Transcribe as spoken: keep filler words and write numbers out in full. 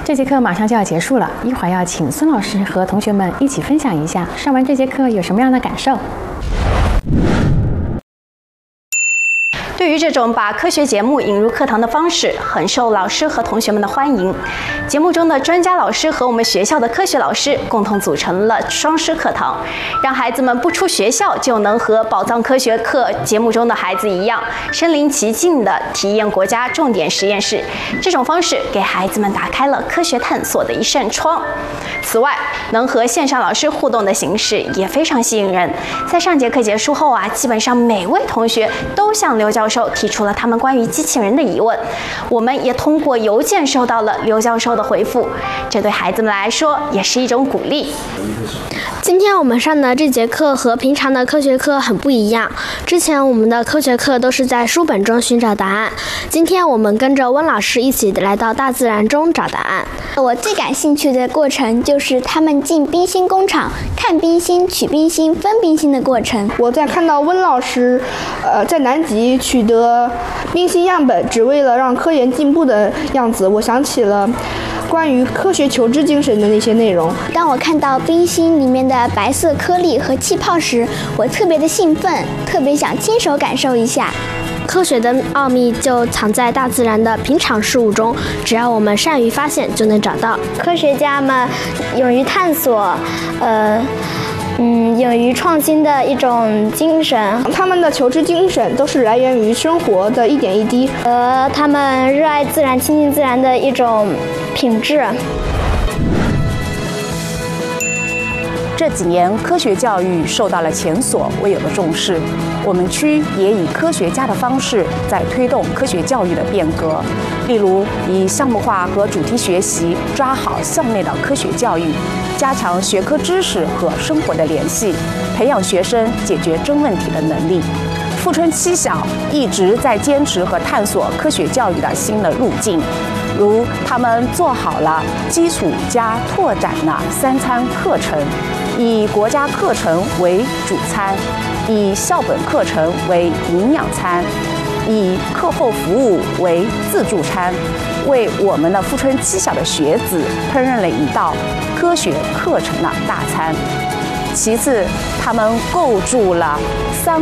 这节课马上就要结束了，一会儿要请孙老师和同学们一起分享一下上完这节课有什么样的感受。 对于这种把科学节目引入课堂的方式，很受老师和同学们的欢迎。节目中的专家老师和我们学校的科学老师共同组成了双师课堂，让孩子们不出学校就能和宝藏科学课节目中的孩子一样，身临其境地体验国家重点实验室。这种方式给孩子们打开了科学探索的一扇窗。此外，能和线上老师互动的形式也非常吸引人。在上节课结束后啊，基本上每位同学都向刘教授提出了他们关于机器人的疑问，我们也通过邮件收到了刘教授的回复，这对孩子们来说也是一种鼓励。 今天我们上的这节课和平常的科学课很不一样。之前我们的科学课都是在书本中寻找答案，今天我们跟着温老师一起来到大自然中找答案。 我最感兴趣的过程就是他们进冰芯工厂看冰芯、取冰芯、分冰芯的过程。 我在看到温老师，呃，在南极取得冰芯样本，只为了让科研进步的样子，我想起了关于科学求知精神的那些内容。 当我看到冰芯里面的白色颗粒和气泡时，我特别的兴奋，特别想亲手感受一下。 科学的奥秘就藏在大自然的平常事物中，只要我们善于发现，就能找到。 科学家们勇于探索，呃。嗯，勇于创新的一种精神， 他们的求知精神都是来源于生活的一点一滴， 和他们热爱自然、亲近自然的一种品质。 这几年，科学教育受到了前所未有的重视。我们区也以科学家的方式在推动科学教育的变革，例如以项目化和主题学习抓好校内的科学教育，加强学科知识和生活的联系，培养学生解决真问题的能力。富春七小一直在坚持和探索科学教育的新的路径，如他们做好了基础加拓展的三餐课程，以国家课程为主餐，以校本课程为营养餐，以课后服务为自助餐，为我们的富春七小的学子烹饪了一道科学课程的大餐。其次，他们构筑了三